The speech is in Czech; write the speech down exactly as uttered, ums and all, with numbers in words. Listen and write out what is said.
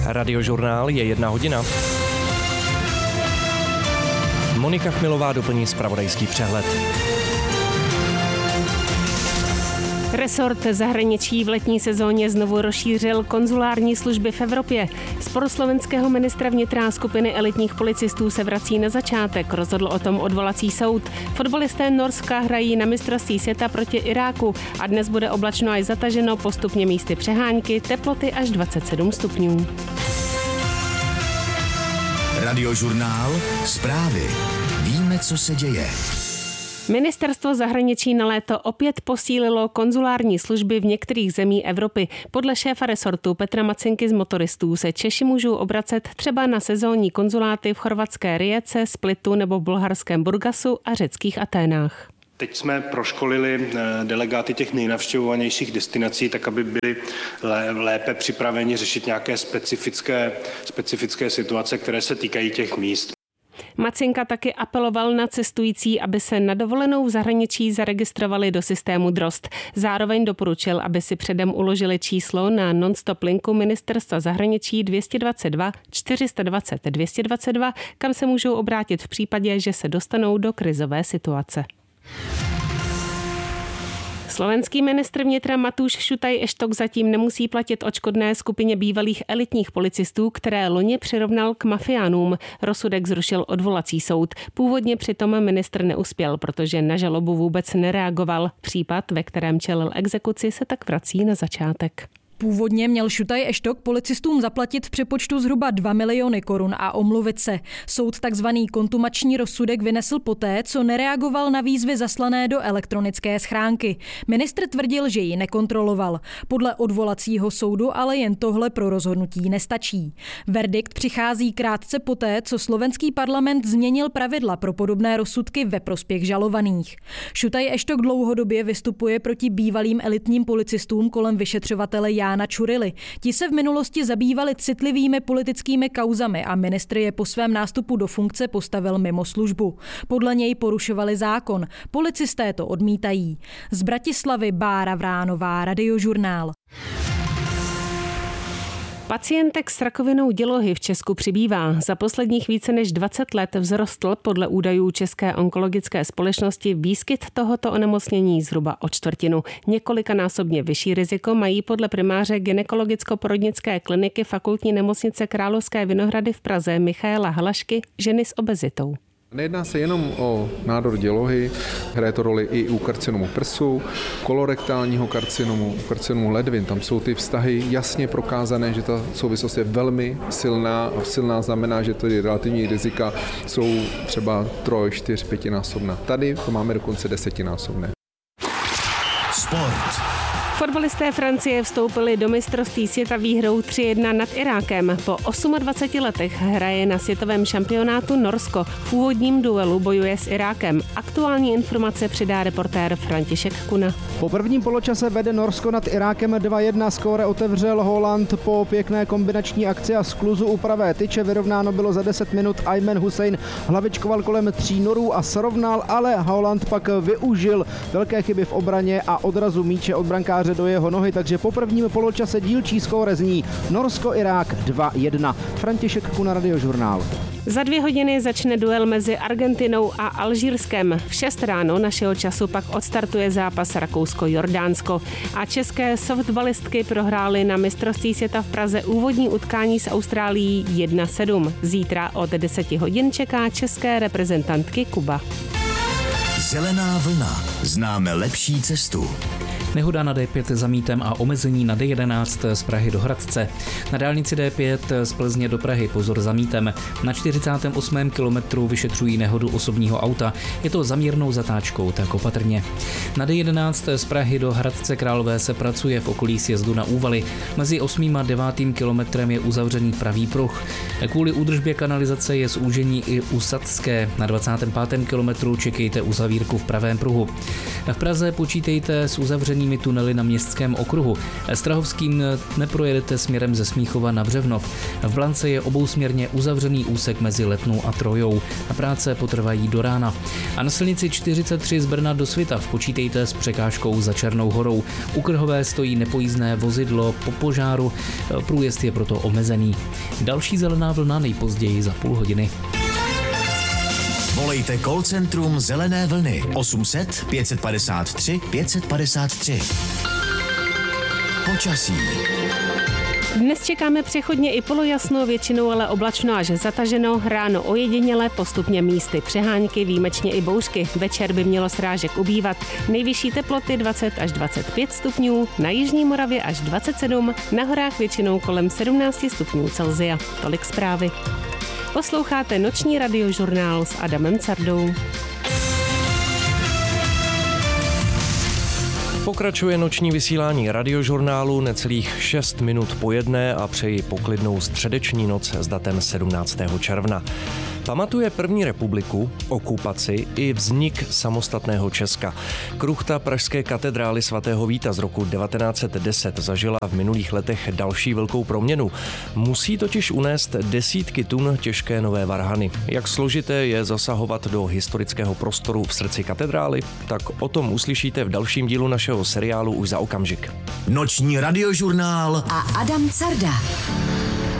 Radiožurnál je jedna hodina. Monika Chmilová doplní zpravodajský přehled. Resort zahraničí v letní sezóně znovu rozšířil konzulární služby v Evropě. Spor slovenského ministra vnitra skupiny elitních policistů se vrací na začátek, rozhodl o tom odvolací soud. Fotbalisté Norska hrají na mistrovství světa proti Iráku a dnes bude oblačno až zataženo, postupně místy přehánky, teploty až dvacet sedm stupňů. Radiožurnál, zprávy. Víme, co se děje. Ministerstvo zahraničí na léto opět posílilo konzulární služby v některých zemí Evropy. Podle šéfa resortu Petra Macinky z Motoristů se Češi můžou obracet třeba na sezónní konzuláty v chorvatské Rijece, Splitu nebo bulharském Burgasu a řeckých Aténách. Teď jsme proškolili delegáty těch nejnavštěvovanějších destinací, tak aby byli lépe připraveni řešit nějaké specifické, specifické situace, které se týkají těch míst. Macinka taky apeloval na cestující, aby se na dovolenou v zahraničí zaregistrovali do systému Drozd. Zároveň doporučil, aby si předem uložili číslo na non-stop linku Ministerstva zahraničí dvě stě dvacet dva čtyři sta dvacet dvě stě dvacet dva, kam se můžou obrátit v případě, že se dostanou do krizové situace. Slovenský ministr vnitra Matúš Šutaj Eštok zatím nemusí platit odškodné skupině bývalých elitních policistů, které loni přirovnal k mafiánům. Rozsudek zrušil odvolací soud. Původně přitom ministr neuspěl, protože na žalobu vůbec nereagoval. Případ, ve kterém čelil exekuci, se tak vrací na začátek. Původně měl Šutaj Eštok policistům zaplatit v přepočtu zhruba dva miliony korun a omluvit se. Soud takzvaný kontumační rozsudek vynesl poté, co nereagoval na výzvy zaslané do elektronické schránky. Ministr tvrdil, že ji nekontroloval. Podle odvolacího soudu ale jen tohle pro rozhodnutí nestačí. Verdikt přichází krátce poté, co slovenský parlament změnil pravidla pro podobné rozsudky ve prospěch žalovaných. Šutaj Eštok dlouhodobě vystupuje proti bývalým elitním policistům kolem vyšetřovatele Jána Čurily. Ti se v minulosti zabývali citlivými politickými kauzami a ministr je po svém nástupu do funkce postavil mimo službu. Podle něj porušovali zákon. Policisté to odmítají. Z Bratislavy Bára Vránová, Radiožurnál. Pacientek s rakovinou dělohy v Česku přibývá. Za posledních více než dvacet let vzrostl podle údajů České onkologické společnosti výskyt tohoto onemocnění zhruba o čtvrtinu. Několikanásobně vyšší riziko mají podle primáře gynekologicko-porodnické kliniky Fakultní nemocnice Královské Vinohrady v Praze Michaela Halašky ženy s obezitou. Nejedná se jenom o nádor dělohy, hraje to roli i u karcinomu prsu, kolorektálního karcinomu, karcinomu ledvin. Tam jsou ty vztahy jasně prokázané, že ta souvislost je velmi silná a silná znamená, že tady relativní rizika jsou třeba troj, čtyř, pětinásobná. Tady to máme dokonce desetinásobné. Sport. Fotbalisté Francie vstoupili do mistrovství světa výhrou tři jedna nad Irákem. Po dvaceti osmi letech hraje na světovém šampionátu Norsko. V úvodním duelu bojuje s Irákem. Aktuální informace přidá reportér František Kuna. Po prvním poločase vede Norsko nad Irákem dva jedna. Skóre otevřel Haaland po pěkné kombinační akci a skluzu u pravé tyče. Vyrovnáno bylo za deset minut. Ayman Hussein hlavičkoval kolem tří norů a srovnal, ale Haaland pak využil velké chyby v obraně a odrazu míče od brankáře do jeho nohy, takže po prvním poločase dílčí skóre zní Norsko-Irák dva jedna. František Kuna, Radiožurnál. Za dvě hodiny začne duel mezi Argentinou a Alžírskem. V šest ráno našeho času pak odstartuje zápas Rakousko-Jordánsko. A české softballistky prohrály na mistrovství světa v Praze úvodní utkání s Austrálií jedna sedm. Zítra od deseti hodin čeká české reprezentantky Kuba. Zelená vlna. Známe lepší cestu. Nehoda na D pět za Mítem a omezení na D jedenáct z Prahy do Hradce. Na dálnici D pět z Plzně do Prahy pozor za Mítem. Na čtyřicátém osmém kilometru vyšetřují nehodu osobního auta. Je to za mírnou zatáčkou, tak opatrně. Na D jedenáct z Prahy do Hradce Králové se pracuje v okolí sjezdu na Úvaly. Mezi osmým a devátým kilometrem je uzavřený pravý pruh. Kvůli údržbě kanalizace je zúžení i u Sadské. Na dvacátém pátém kilometru čekejte uzavírku v pravém pruhu. V Praze počítejte s uzavřením uzavřenými tunely na Městském okruhu. Strahovským neprojedete směrem ze Smíchova na Břevnov. V Blance je obousměrně uzavřený úsek mezi Letnou a Trojou. Práce potrvají do rána. A na silnici čtyřicet tři z Brna do Svitav počítejte s překážkou za Černou horou. U Krhové stojí nepojízdné vozidlo po požáru, průjezd je proto omezený. Další zelená vlna nejpozději za půl hodiny. Volejte call centrum Zelené vlny osm set pět padesát tři pět padesát tři. Počasí. Dnes čekáme přechodně i polojasno, většinou ale oblačno až zataženo, ráno ojediněle, postupně místy přehánky, výjimečně i bouřky. Večer by mělo srážek ubývat. Nejvyšší teploty dvacet až dvacet pět stupňů, na jižní Moravě až dvacet sedm, na horách většinou kolem sedmnáct stupňů Celsia. Tolik zprávy. Posloucháte noční radiožurnál s Adamem Cardou. Pokračuje noční vysílání radiožurnálu necelých šest minut po jedné a přeji poklidnou středeční noc s datem sedmnáctého června. Pamatuje první republiku, okupaci i vznik samostatného Česka. Kruchta pražské katedrály svatého Víta z roku devatenáct set deset zažila v minulých letech další velkou proměnu. Musí totiž unést desítky tun těžké nové varhany. Jak složité je zasahovat do historického prostoru v srdci katedrály? Tak o tom uslyšíte v dalším dílu našeho seriálu už za okamžik. Noční radiožurnál a Adam Carda.